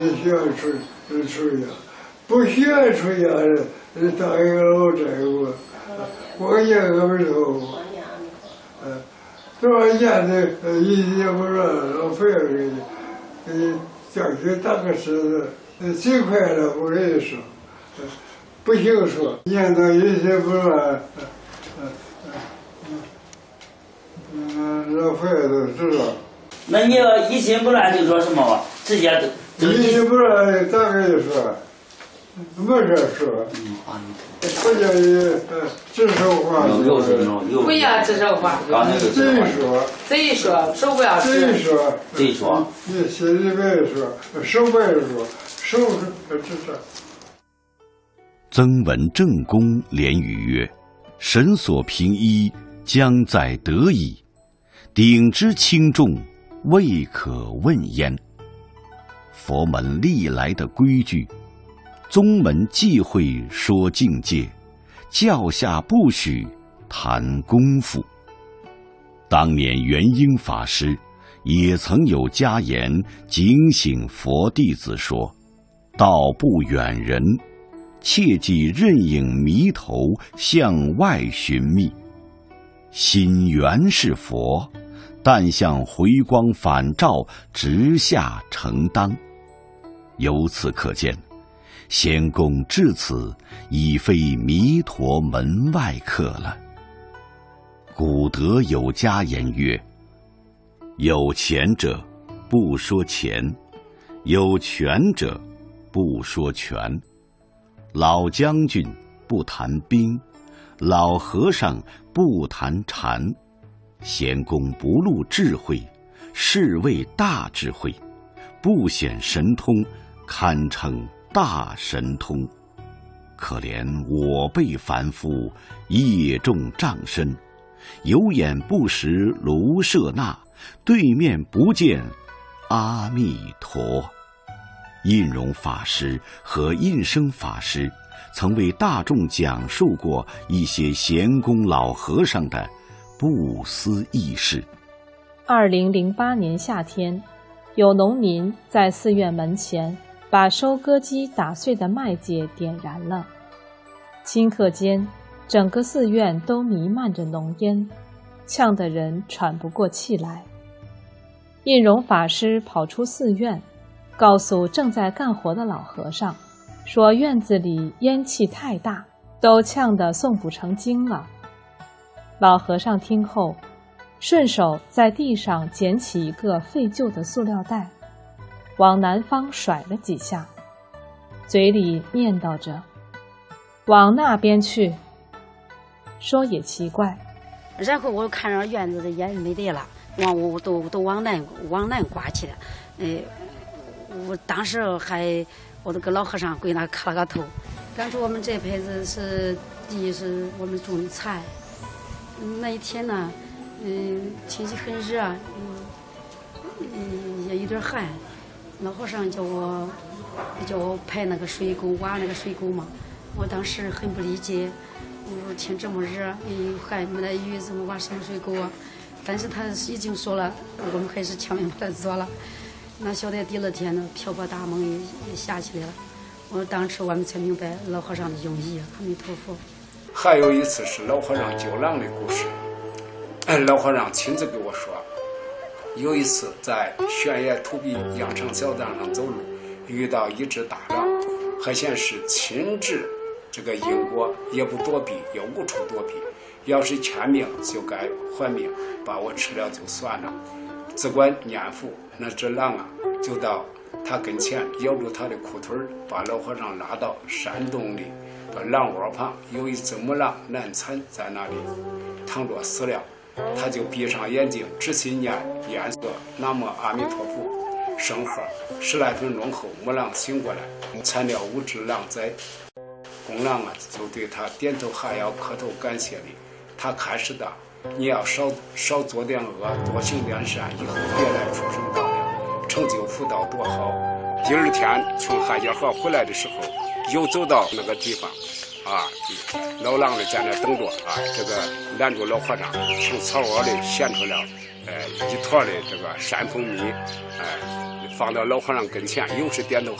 需要出家，不需要出家的，当一个老债务，光年可不头，多少年的一天不赚，浪费了给你叫去打个狮子，最快的我跟你说，不行说，念到一天不赚，浪费都知道。 那你要一心不乱就说什么吧？直接一心不乱咋跟你说？没事说。不叫你指手画脚。 不要指手画脚。贼说不要指。 贼说。你心里边说，手边说，手指着。 曾闻正公连语曰：“神所凭依，将在得矣。鼎之轻重，未可问焉。”佛门历来的规矩，宗门忌讳说境界，教下不许谈功夫。当年元婴法师也曾有家言警醒佛弟子说：“道不远人，切忌任影迷头向外寻觅。心原是佛，但向回光返照，直下承当。”由此可见，仙公至此已非弥陀门外客了。古德有家言曰：“有钱者不说钱，有权者不说权。老将军不谈兵，老和尚不谈禅。仙公不露智慧，是谓大智慧；不显神通，堪称大神通。可怜我辈凡夫，业重障身，有眼不识卢舍那，对面不见阿弥陀。”印容法师和印生法师曾为大众讲述过一些贤公老和尚的不思议事。 2008年夏天，有农民在寺院门前把收割机打碎的麦秸点燃了，顷刻间，整个寺院都弥漫着浓烟，呛得人喘不过气来。印容法师跑出寺院，告诉正在干活的老和尚，说院子里烟气太大，都呛得诵不成经了。老和尚听后，顺手在地上捡起一个废旧的塑料袋，往南方甩了几下，嘴里念叨着：“往那边去。”说也奇怪， 然后我看着院子的烟没得了，我都往南刮去了。我当时我这个老和尚跪那磕了个头。当初我们这辈子是第一是我们种的菜，那一天呢，天气很热，也有点寒。老和尚叫我排那个水沟，挖那个水沟嘛。我当时很不理解，我说天这么热，还没得雨，怎么挖什么水沟啊？但是他已经说了，我们还是强行把它做了。那晓得第二天呢，瓢泼大梦也下起来了。当时我们才明白老和尚的用意。阿弥陀佛。 还有一次是老和尚救狼的故事，老和尚亲自给我说，有一次在悬崖土壁羊肠小道上走路，遇到一只大狼，还显示亲治这个因果，也不躲避，也无处躲避。要是欠命就该还命，把我吃了就算了。只管念佛，那只狼啊，就到他跟前咬住他的裤腿，把老和尚拉到山洞里，把狼窝旁有一只母狼难产在那里躺着死了。他就闭上眼睛，仔细念念诵南无阿弥陀佛圣号。10来分钟后，母狼醒过来，产了5只狼崽。公狼啊，就对他点头哈腰，磕头感谢礼。他开始的，你要少做点恶，多行点善，以后别来畜生道了，成就福道多好。第二天从汉家河回来的时候，又走到那个地方，老狼的在那等着这个拦住老和尚，从草窝里衔出了一坨的这个山蜂蜜， 放到老和尚跟前，有时点头